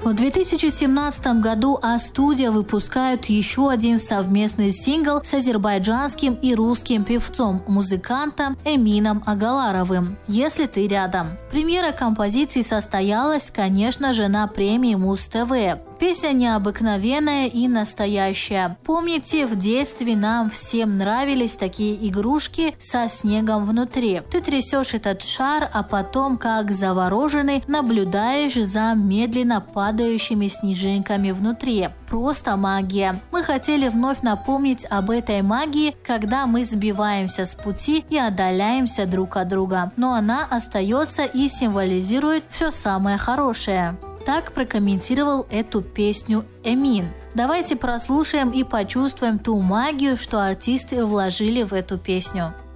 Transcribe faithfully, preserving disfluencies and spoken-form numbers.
В две тысячи семнадцатом году А-студия выпускают еще один совместный сингл с азербайджанским и русским певцом, музыкантом Эмином Агаларовым «Если ты рядом». Премьера композиции состоялась, конечно же, на премии Муз-ТВ. Песня необыкновенная и настоящая. Помните, в детстве нам всем нравились такие игрушки со снегом внутри. Ты трясешь этот шар, а потом, как завороженный, наблюдаешь за медленно падающими снежинками внутри. Просто магия. Мы хотели вновь напомнить об этой магии, когда мы сбиваемся с пути и отдаляемся друг от друга. Но она остается и символизирует все самое хорошее. Так прокомментировал эту песню Эмин. Давайте прослушаем и почувствуем ту магию, что артисты вложили в эту песню.